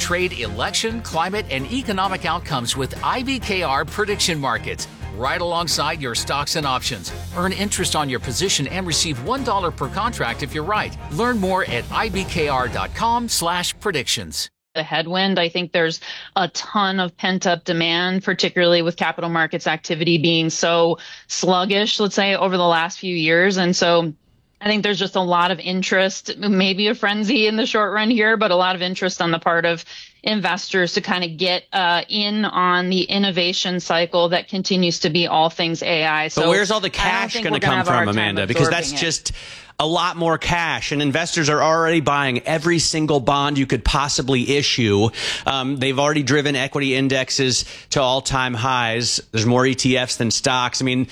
trade election, climate, and economic outcomes with IBKR prediction markets, right alongside your stocks and options. Earn interest on your position and receive $1 per contract if you're right. Learn more at ibkr.com/predictions. A headwind. I think there's a ton of pent-up demand, particularly with capital markets activity being so sluggish, let's say, over the last few years. And so I think there's just a lot of interest, maybe a frenzy in the short run here, but a lot of interest on the part of investors to kind of get in on the innovation cycle that continues to be all things AI. So where's all the cash going to come from, Amanda? Because that's just a lot more cash, and investors are already buying every single bond you could possibly issue. They've already driven equity indexes to all-time highs. There's more ETFs than stocks. I mean,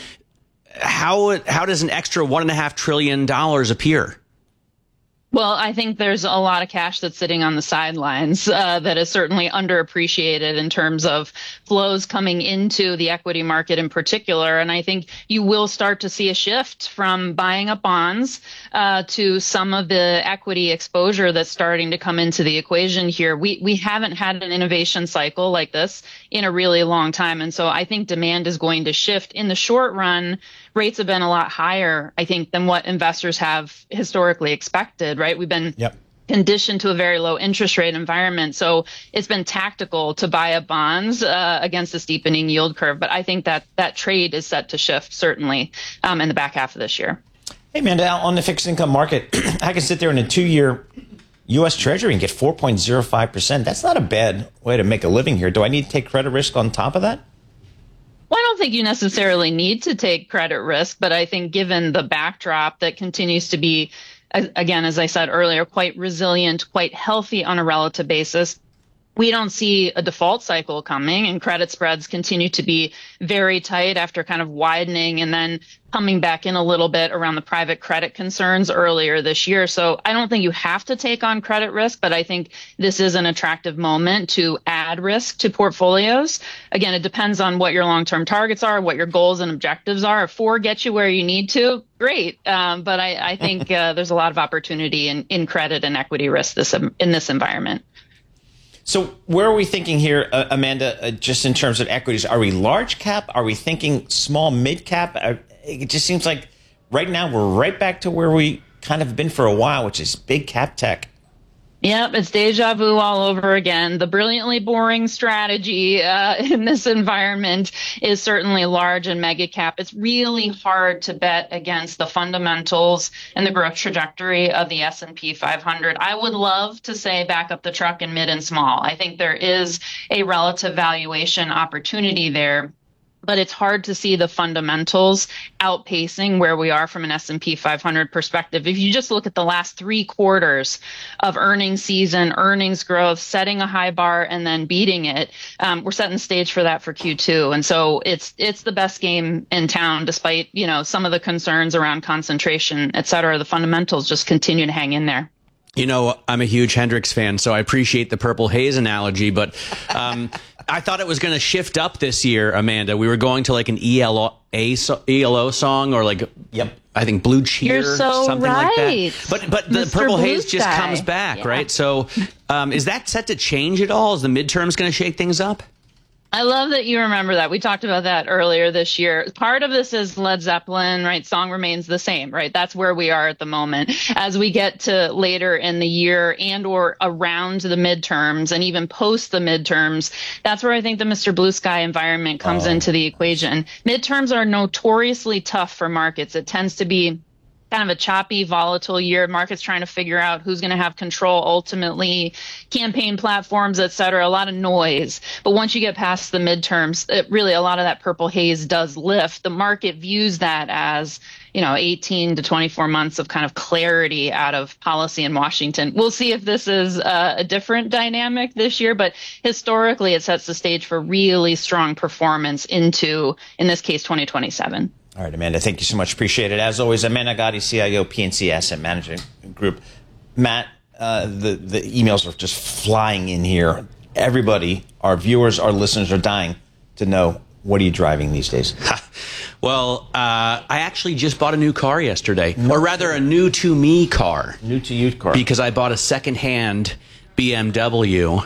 how does an extra $1.5 trillion appear? Well, I think there's a lot of cash that's sitting on the sidelines that is certainly underappreciated in terms of flows coming into the equity market in particular. And I think you will start to see a shift from buying up bonds to some of the equity exposure that's starting to come into the equation here. We haven't had an innovation cycle like this in a really long time. And so I think demand is going to shift. In the short run, rates have been a lot higher, I think, than what investors have historically expected, right? We've been conditioned to a very low interest rate environment. So it's been tactical to buy up bonds against a steepening yield curve. But I think that trade is set to shift, certainly, in the back half of this year. Hey, Amanda, on the fixed income market, I can sit there in a 2-year U.S. Treasury and get 4.05%. That's not a bad way to make a living here. Do I need to take credit risk on top of that? Well, I don't think you necessarily need to take credit risk, but I think given the backdrop that continues to be, again, as I said earlier, quite resilient, quite healthy on a relative basis, we don't see a default cycle coming, and credit spreads continue to be very tight after kind of widening and then coming back in a little bit around the private credit concerns earlier this year. So I don't think you have to take on credit risk, but I think this is an attractive moment to add risk to portfolios. Again, it depends on what your long-term targets are, what your goals and objectives are. If 4 gets you where you need to, great. But I think there's a lot of opportunity in credit and equity risk in this environment. So where are we thinking here, Amanda, just in terms of equities? Are we large cap? Are we thinking small, mid cap? It just seems like right now we're right back to where we kind of been for a while, which is big cap tech. Yep, it's deja vu all over again. The brilliantly boring strategy in this environment is certainly large and mega cap. It's really hard to bet against the fundamentals and the growth trajectory of the S&P 500. I would love to say back up the truck in mid and small. I think there is a relative valuation opportunity there, but it's hard to see the fundamentals outpacing where we are from an S&P 500 perspective. If you just look at the last 3 quarters of earnings season, earnings growth, setting a high bar and then beating it, we're setting the stage for that for Q2. And so it's the best game in town, despite, some of the concerns around concentration, et cetera. The fundamentals just continue to hang in there. I'm a huge Hendrix fan, so I appreciate the purple haze analogy, but I thought it was going to shift up this year, Amanda. We were going to like an ELO song or like, I think Blue Cheer, something like that. But the purple haze just comes back, right? So is that set to change at all? Is the midterms going to shake things up? I love that you remember that. We talked about that earlier this year. Part of this is Led Zeppelin, right? Song remains the same, right? That's where we are at the moment. As we get to later in the year and or around the midterms and even post the midterms, that's where I think the Mr. Blue Sky environment comes into the equation. Midterms are notoriously tough for markets. It tends to be kind of a choppy, volatile year. Markets trying to figure out who's going to have control ultimately, campaign platforms, et cetera, a lot of noise. But once you get past the midterms, really a lot of that purple haze does lift. The market views that as, 18 to 24 months of kind of clarity out of policy in Washington. We'll see if this is a different dynamic this year, but historically it sets the stage for really strong performance into, in this case, 2027. All right, Amanda, thank you so much. Appreciate it. As always, Amanda Gotti, CIO, PNC Asset Management Group. Matt, the emails are just flying in here. Everybody, our viewers, our listeners are dying to know, what are you driving these days? Well, I actually just bought a new car yesterday, or rather a new-to-me car. New-to-you car. Because I bought a second-hand BMW